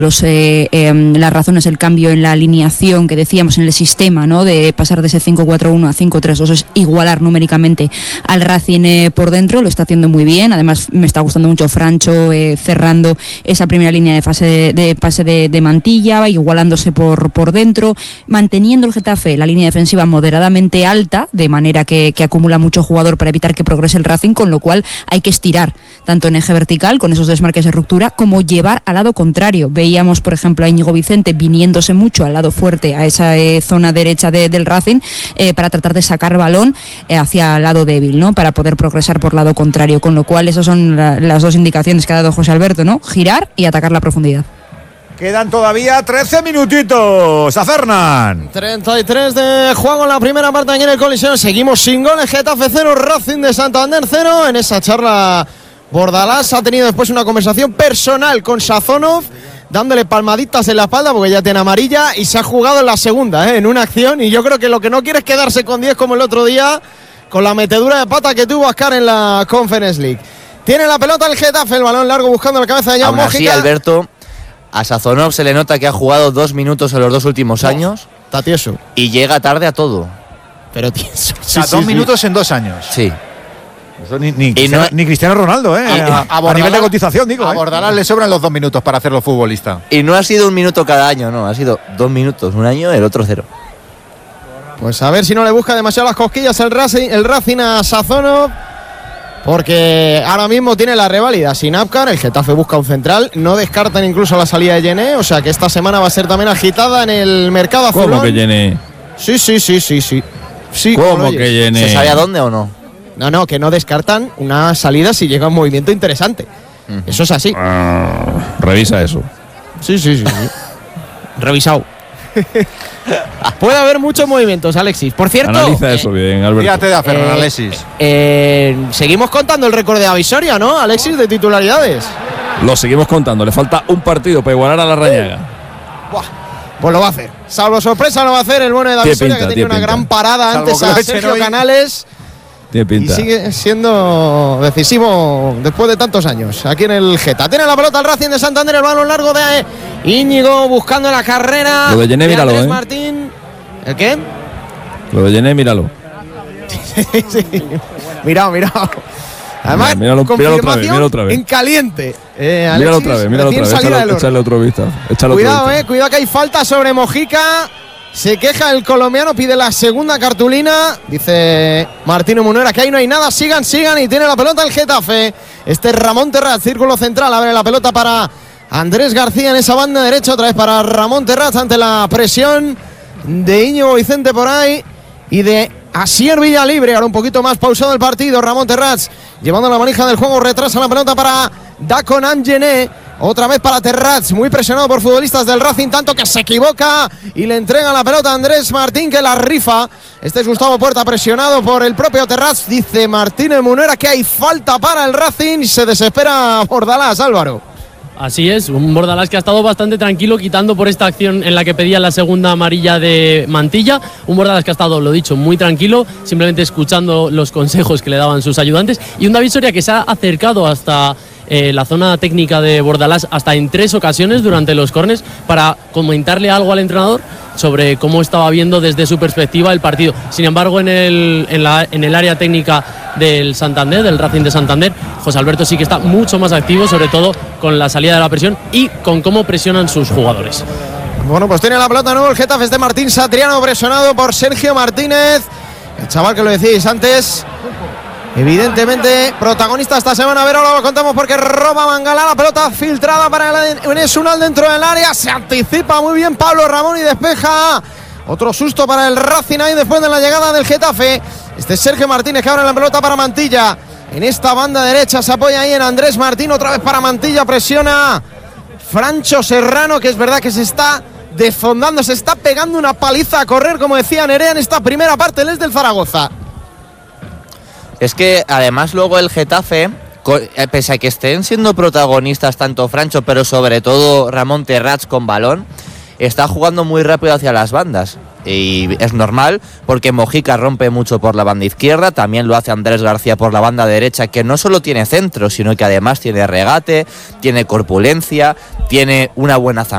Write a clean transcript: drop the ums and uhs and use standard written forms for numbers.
La razón es el cambio en la alineación que decíamos en el sistema, ¿no? De pasar de ese 5-4-1 a 5-3-2, es igualar numéricamente al Racing por dentro, lo está haciendo muy bien. Además me está gustando mucho Francho cerrando esa primera línea de pase de Mantilla, igualándose por dentro, manteniendo el Getafe la línea defensiva moderadamente alta, de manera que acumula mucho jugador para evitar que progrese el Racing, con lo cual hay que estirar tanto en eje vertical con esos desmarques de ruptura, como llevar al lado contrario. Veíamos, por ejemplo, a Íñigo Vicente viniéndose mucho al lado fuerte, a esa zona derecha del Racing, para tratar de sacar balón hacia el lado débil, ¿no? Para poder progresar por lado contrario, con lo cual esas son las dos indicaciones que ha dado José Alberto, ¿no? Girar y atacar la profundidad. Quedan todavía 13 minutitos a Fernán. 33 de juego en la primera parte aquí en el Coliseo. Seguimos sin goles. Getafe 0, Racing de Santander 0. En esa charla Bordalás ha tenido después una conversación personal con Sazonov, dándole palmaditas en la espalda porque ya tiene amarilla, y se ha jugado en la segunda, en una acción. Y yo creo que lo que no quiere es quedarse con 10 como el otro día, con la metedura de pata que tuvo Ascar en la Conference League. Tiene la pelota el Getafe, el balón largo buscando la cabeza de Jan Mojica. Aún así, Alberto, a Sazonov se le nota que ha jugado 2 minutos en los 2 últimos años. Está tieso. Y llega tarde a todo. Pero tieso. O sea, 2 minutos en 2 años. Sí. Eso ni Cristiano Ronaldo, a nivel de cotización, digo. A Bordalás le sobran los 2 minutos para hacerlo futbolista. Y no ha sido 1 minuto cada año, no. Ha sido 2 minutos un año, el otro 0. Pues a ver si no le busca demasiado las cosquillas el Racing a Sazonov, porque ahora mismo tiene la reválida sin Apcar. El Getafe busca un central, no descartan incluso la salida de Yené, o sea que esta semana va a ser también agitada en el mercado azulón. ¿Cómo que Yené? Sí. ¿Cómo que Yené? ¿Se sabe a dónde o no? No, que no descartan una salida si llega un movimiento interesante. Eso es así. Revisa eso. Sí. Revisado. Puede haber muchos movimientos, Alexis. Por cierto, analiza eso bien, Alberto. Fíjate de Ferran, Alexis. Seguimos contando el récord de Avisoria, ¿no, Alexis, de titularidades? Lo seguimos contando. Le falta un partido para igualar a la Rañaga. Buah, pues lo va a hacer. Salvo sorpresa lo va a hacer el bueno de Avisoria, que tenía una gran parada antes a Sergio Canales. Y sigue siendo decisivo después de tantos años aquí en el Geta. Tiene la pelota el Racing de Santander, el balón largo de Íñigo buscando la carrera. Lo de Yené, míralo, Martín. ¿El qué? Lo de Yené, míralo. Sí. Mirado. Además, míralo otra vez. En caliente. Míralo otra vez. Échale otro vistazo. Cuidado que hay falta sobre Mojica. Se queja el colombiano, pide la segunda cartulina. Dice Martino Munera que ahí no hay nada. Sigan. Y tiene la pelota el Getafe. Este es Ramón Terraz, círculo central. Abre la pelota para Andrés García en esa banda derecha. Otra vez para Ramón Terraz ante la presión de Íñigo Vicente por ahí y de Asier Villalibre. Ahora un poquito más pausado el partido. Ramón Terraz llevando la manija del juego. Retrasa la pelota para Daconan Yené. Otra vez para Terraz, muy presionado por futbolistas del Racing, tanto que se equivoca y le entrega la pelota a Andrés Martín, que la rifa. Este es Gustavo Puerta, presionado por el propio Terraz. Dice Martínez Munera que hay falta para el Racing y se desespera Bordalás, Álvaro. Así es, un Bordalás que ha estado bastante tranquilo, quitando por esta acción en la que pedía la segunda amarilla de Mantilla. Un Bordalás que ha estado, lo dicho, muy tranquilo, simplemente escuchando los consejos que le daban sus ayudantes. Y un David Soria que se ha acercado hasta la zona técnica de Bordalás hasta en 3 ocasiones durante los córners para comentarle algo al entrenador sobre cómo estaba viendo desde su perspectiva el partido. Sin embargo, en el área técnica del Santander, del Racing de Santander, José Alberto sí que está mucho más activo, sobre todo con la salida de la presión y con cómo presionan sus jugadores. Bueno, pues tiene la pelota de nuevo el Getafe de Martín Satriano, presionado por Sergio Martínez, el chaval que lo decíais antes. Evidentemente, protagonista esta semana. A ver, ahora lo contamos porque roba Mangala. La pelota filtrada para Enes Unal dentro del área. Se anticipa muy bien Pablo Ramón y despeja. Otro susto para el Racing ahí después de la llegada del Getafe. Este es Sergio Martínez que abre la pelota para Mantilla. En esta banda derecha se apoya ahí en Andrés Martín. Otra vez para Mantilla. Presiona Francho Serrano, que es verdad que se está desfondando. Se está pegando una paliza a correr, como decía Nerea en esta primera parte. Él es del Zaragoza. Es que además luego el Getafe, pese a que estén siendo protagonistas tanto Francho, pero sobre todo Ramón Terraz con balón, está jugando muy rápido hacia las bandas. Y es normal porque Mojica rompe mucho por la banda izquierda, también lo hace Andrés García por la banda derecha, que no solo tiene centro, sino que además tiene regate, tiene corpulencia, tiene una buena zancada.